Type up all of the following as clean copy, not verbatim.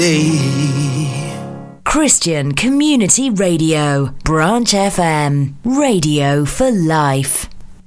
Christian Community Radio, Branch FM, radio for life.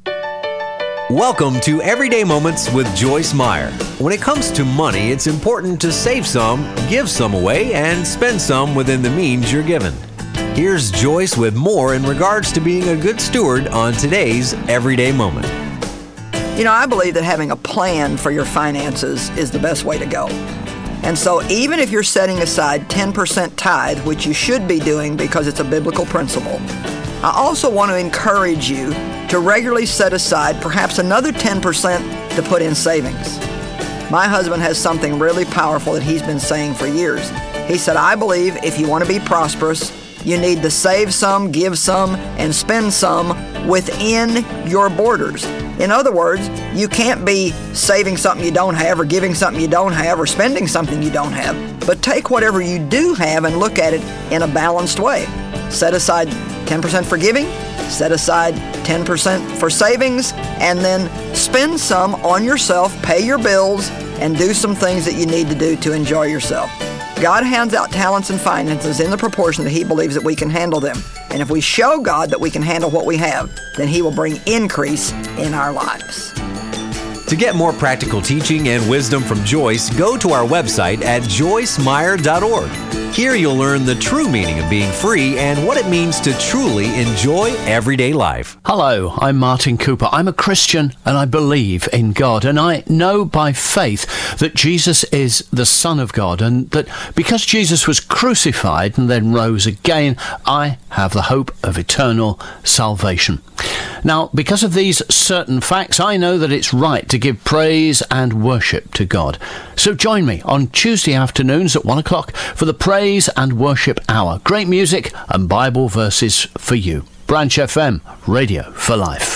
Welcome to Everyday Moments with Joyce Meyer. When it comes to money, it's important to save some, give some away, and spend some within the means you're given. Here's Joyce with more in regards to being a good steward on today's Everyday Moment. You know, I believe that having a plan for your finances is the best way to go. And so even if you're setting aside 10% tithe, which you should be doing because it's a biblical principle, I also want to encourage you to regularly set aside perhaps another 10% to put in savings. My husband has something really powerful that he's been saying for years. He said, I believe if you want to be prosperous, you need to save some, give some, and spend some within your borders. In other words, you can't be saving something you don't have or giving something you don't have or spending something you don't have, but take whatever you do have and look at it in a balanced way. Set aside 10% for giving, set aside 10% for savings, and then spend some on yourself, pay your bills, and do some things that you need to do to enjoy yourself. God hands out talents and finances in the proportion that He believes that we can handle them. And if we show God that we can handle what we have, then He will bring increase in our lives. To get more practical teaching and wisdom from Joyce, go to our website at joycemeyer.org. Here you'll learn the true meaning of being free and what it means to truly enjoy everyday life. Hello, I'm Martin Cooper. I'm a Christian and I believe in God. And I know by faith that Jesus is the Son of God, and that because Jesus was crucified and then rose again, I have the hope of eternal salvation. Now, because of these certain facts, I know that it's right to give praise and worship to God. So join me on Tuesday afternoons at 1 o'clock for the Praise and Worship Hour. Great music and Bible verses for you. Branch FM, radio for life.